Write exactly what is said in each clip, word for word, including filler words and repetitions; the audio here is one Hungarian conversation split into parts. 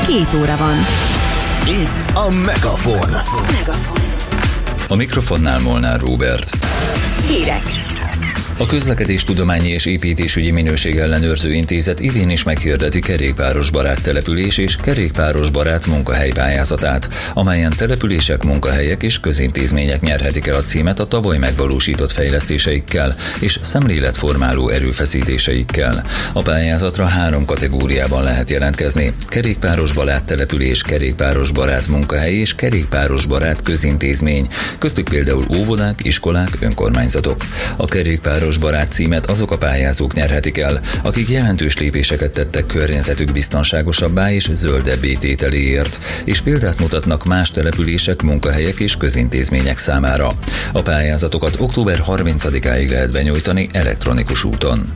Két óra van. Itt a Megafon. Megafon. A mikrofonnál Molnár Róbert. Hírek. A Közlekedéstudományi és Építésügyi Minőségellenőrző Intézet idén is meghirdeti kerékpárosbarát település és kerékpárosbarát munkahely pályázatát, amelyen települések, munkahelyek és közintézmények nyerhetik el a címet a tavaly megvalósított fejlesztéseikkel és szemléletformáló erőfeszítéseikkel. A pályázatra három kategóriában lehet jelentkezni: kerékpárosbarát település, kerékpárosbarát munkahely és kerékpárosbarát közintézmény, köztük például óvodák, iskolák, önkormányzatok. A kerékpár barát címet azok a pályázók nyerhetik el, akik jelentős lépéseket tettek környezetük biztonságosabbá és zöldebbé tételéért, és példát mutatnak más települések, munkahelyek és közintézmények számára. A pályázatokat október harmincadikáig lehet benyújtani elektronikus úton.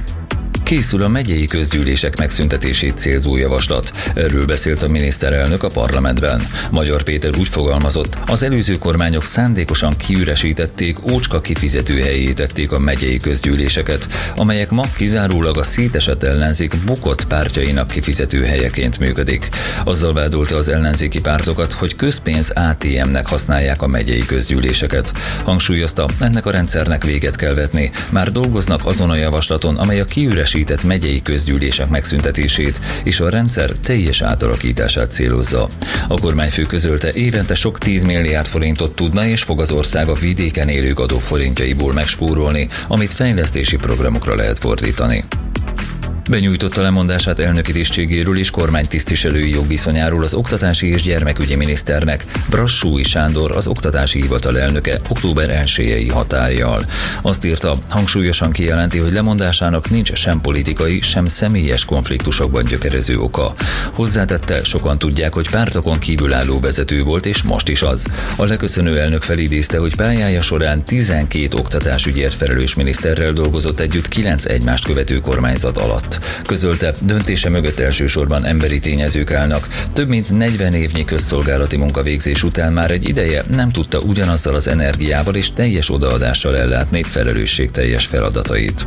Készül a megyei közgyűlések megszüntetését célzó javaslat. Erről beszélt a miniszterelnök a parlamentben. Magyar Péter úgy fogalmazott, az előző kormányok szándékosan kiüresítették, ócska kifizetőhelyé tették a megyei közgyűléseket, amelyek ma kizárólag a szétesett ellenzék bukott pártjainak kifizetőhelyeként működik. Azzal vádolta az ellenzéki pártokat, hogy közpénz á té em-nek használják a megyei közgyűléseket. Hangsúlyozta, ennek a rendszernek véget kell vetni. Már dolgoznak azon a javaslaton, amely a kiüresített megyei közgyűlések megszüntetését és a rendszer teljes átalakítását célozza. A kormányfő közölte, évente sok tízmilliárd forintot tudna és fog az ország a vidéken élők adóforintjaiból megspórolni, amit fejlesztési programokra lehet fordítani. Benyújtotta lemondását elnöki tisztségéről és kormánytisztviselői jogviszonyáról az oktatási és gyermekügyi miniszternek, Brassói Sándor, az oktatási hivatal elnöke október elsejei hatállyal. Azt írta, hangsúlyosan kijelenti, hogy lemondásának nincs sem politikai, sem személyes konfliktusokban gyökerező oka. Hozzátette, sokan tudják, hogy pártokon kívülálló vezető volt, és most is az. A leköszönő elnök felidézte, hogy pályája során tizenkét oktatásügyért felelős miniszterrel dolgozott együtt kilenc egymást követő kormányzat alatt. Közölte, döntése mögött elsősorban emberi tényezők állnak. Több mint negyven évnyi közszolgálati munkavégzés után már egy ideje nem tudta ugyanazzal az energiával és teljes odaadással ellátni felelősségteljes feladatait.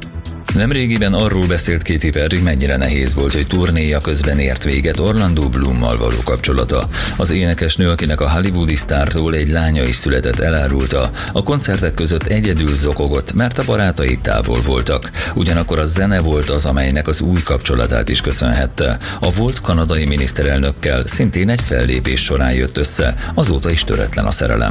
Nemrégiben arról beszélt Katy Perry, mennyire nehéz volt, hogy turnéja közben ért véget Orlando Bloommal való kapcsolata. Az énekesnő, akinek a hollywoodi sztártól egy lánya is született, elárulta, a koncertek között egyedül zokogott, mert a barátai távol voltak. Ugyanakkor a zene volt az, amelynek az új kapcsolatát is köszönhette. A volt kanadai miniszterelnökkel szintén egy fellépés során jött össze, azóta is töretlen a szerelem.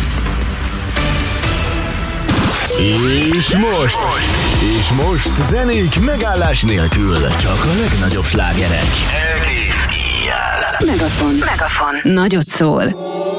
És most, és most zenék megállás nélkül, csak a legnagyobb slágerek. Megafon. Megafon. Nagyot szól.